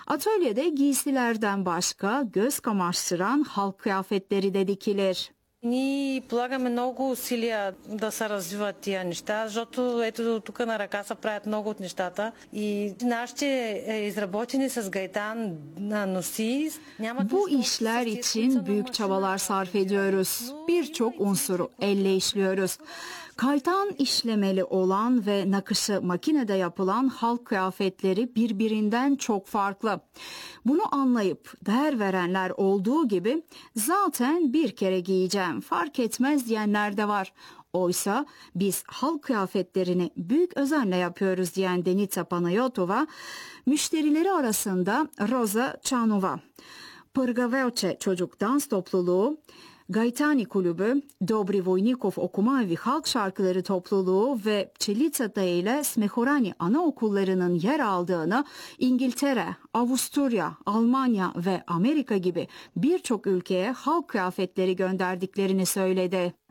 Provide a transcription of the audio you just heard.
Atölyede giysilerden başka göz kamaştıran halk kıyafetleri de dikilir. Ние полагаме много усилия да се развиват тия неща, защото ето тук на ръка се правят много от нещата и нашите изработени с гайтан носи. Bu işler için büyük çabalar sarf ediyoruz. Birçok unsuru elle işliyoruz. Kaytan işlemeli olan ve nakışı makinede yapılan halk kıyafetleri birbirinden çok farklı. Bunu anlayıp değer verenler olduğu gibi zaten bir kere giyeceğim fark etmez diyenler de var. Oysa biz halk kıyafetlerini büyük özenle yapıyoruz diyen Denitsa Panayotova, müşterileri arasında Rosa Chanova, Pırgavelçe Çocuk Dans Topluluğu, Gaytani Kulübü, Dobri Vojnikov Okuma Evi Halk Şarkıları Topluluğu ve Çelitsata ile Smehorani anaokullarının yer aldığını İngiltere, Avusturya, Almanya ve Amerika gibi birçok ülkeye halk kıyafetleri gönderdiklerini söyledi.